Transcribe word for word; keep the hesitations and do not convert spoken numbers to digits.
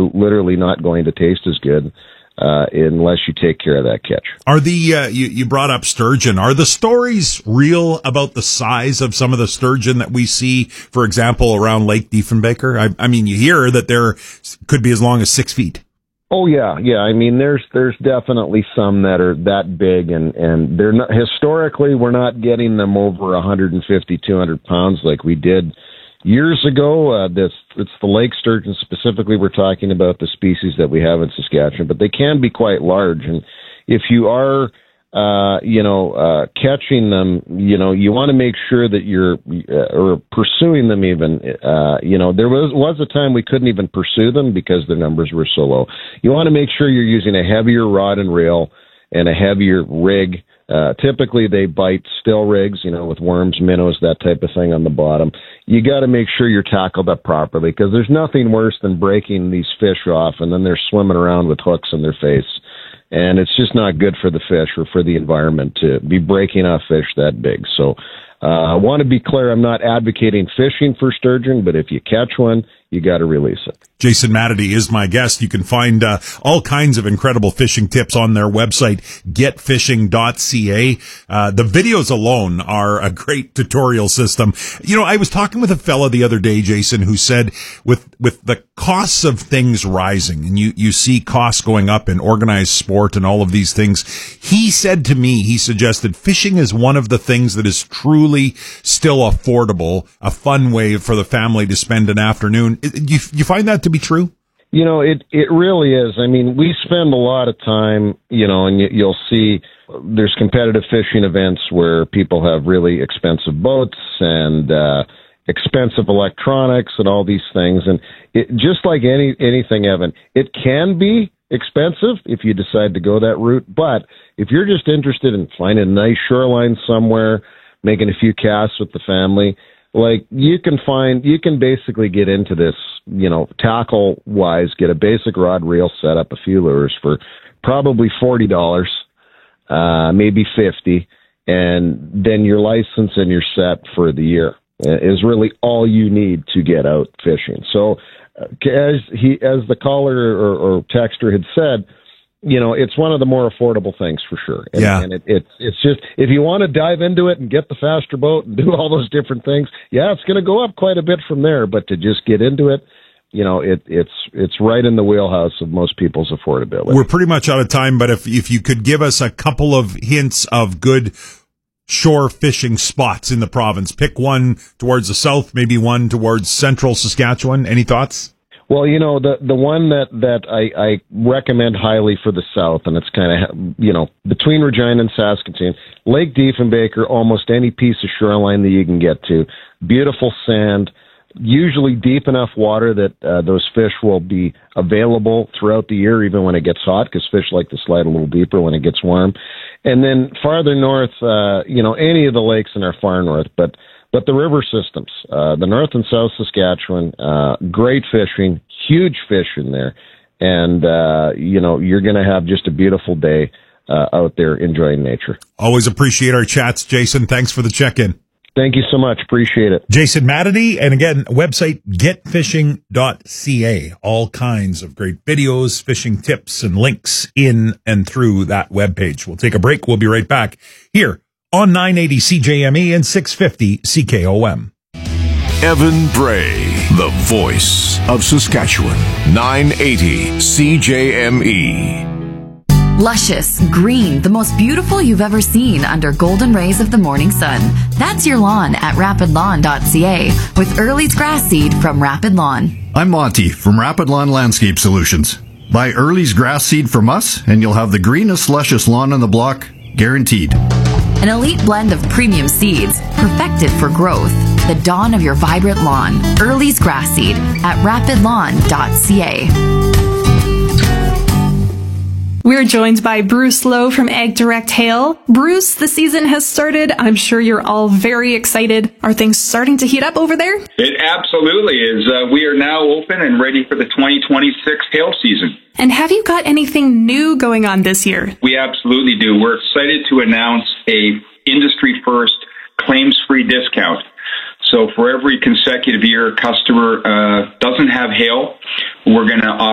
literally not going to taste as good uh, unless you take care of that catch. Are the, uh, you, you brought up sturgeon. Are the stories real about the size of some of the sturgeon that we see, for example, around Lake Diefenbaker? I, I mean, you hear that there could be as long as six feet. Oh yeah, yeah. I mean, there's there's definitely some that are that big, and, and they're not historically we're not getting them over one fifty, two hundred pounds like we did years ago. Uh, this it's the lake sturgeon specifically. We're talking about the species that we have in Saskatchewan, but they can be quite large. And if you are, uh, you know, uh, catching them, you know, you want to make sure that you're uh, or pursuing them. Even, uh, you know, there was was a time we couldn't even pursue them because the numbers were so low. You want to make sure you're using a heavier rod and reel and a heavier rig. Uh, typically they bite still rigs, you know, with worms, minnows, that type of thing on the bottom. You got to make sure you're tackled up properly, because there's nothing worse than breaking these fish off and then they're swimming around with hooks in their face. And it's just not good for the fish or for the environment to be breaking off fish that big. So uh, I want to be clear, I'm not advocating fishing for sturgeon, but if you catch one, you got to release it. Jason Matity is my guest. You can find uh, all kinds of incredible fishing tips on their website, get fishing dot c a. Uh, the videos alone are a great tutorial system. You know, I was talking with a fella the other day, Jason, who said with with the costs of things rising, and you, you see costs going up in organized sport and all of these things, he said to me, he suggested fishing is one of the things that is truly still affordable, a fun way for the family to spend an afternoon. You, you find that to be true? You know, it, it really is. I mean, we spend a lot of time, you know, and you, you'll see there's competitive fishing events where people have really expensive boats and uh, expensive electronics and all these things. And it, just like any anything, Evan, it can be expensive if you decide to go that route. But if you're just interested in finding a nice shoreline somewhere, making a few casts with the family, like you can find, you can basically get into this, you know, tackle wise, get a basic rod reel set up, a few lures for probably forty dollars, uh, maybe fifty, and then your license and you're set for the year is really all you need to get out fishing. So uh, as he, as the caller or, or texter had said, you know, it's one of the more affordable things for sure. And, yeah. and it, it, it's just, if you want to dive into it and get the faster boat and do all those different things, yeah, it's going to go up quite a bit from there. But to just get into it, you know, it, it's it's right in the wheelhouse of most people's affordability. We're pretty much out of time, but if if you could give us a couple of hints of good shore fishing spots in the province, pick one towards the south, maybe one towards central Saskatchewan. Any thoughts? Well, you know, the the one that, that I, I recommend highly for the south, and it's kind of, you know, between Regina and Saskatoon, Lake Diefenbaker, almost any piece of shoreline that you can get to. Beautiful sand, usually deep enough water that uh, those fish will be available throughout the year, even when it gets hot, because fish like to slide a little deeper when it gets warm. And then farther north, uh, you know, any of the lakes in our far north, but But the river systems, uh, the North and South Saskatchewan, uh, great fishing, huge fish in there. And, uh, you know, you're going to have just a beautiful day uh, out there enjoying nature. Always appreciate our chats, Jason. Thanks for the check-in. Thank you so much. Appreciate it. Jason Matity, and again, website get fishing dot c a. All kinds of great videos, fishing tips, and links in and through that webpage. We'll take a break. We'll be right back here on nine eighty C J M E and six fifty C K O M. Evan Bray, the voice of Saskatchewan. nine eighty C J M E. Luscious, green, the most beautiful you've ever seen under golden rays of the morning sun. That's your lawn at rapid lawn dot c a with Early's grass seed from Rapid Lawn. I'm Monty from Rapid Lawn Landscape Solutions. Buy Early's grass seed from us and you'll have the greenest, luscious lawn on the block, guaranteed. An elite blend of premium seeds, perfected for growth. The dawn of your vibrant lawn. Early's grass seed at rapid lawn dot c a. We're joined by Bruce Lowe from Ag Direct Hail. Bruce, the season has started. I'm sure you're all very excited. Are things starting to heat up over there? It absolutely is. Uh, we are now open and ready for the twenty twenty-six hail season. And have you got anything new going on this year? We absolutely do. We're excited to announce a industry-first claims-free discount. So for every consecutive year a customer uh, doesn't have hail, we're going to offer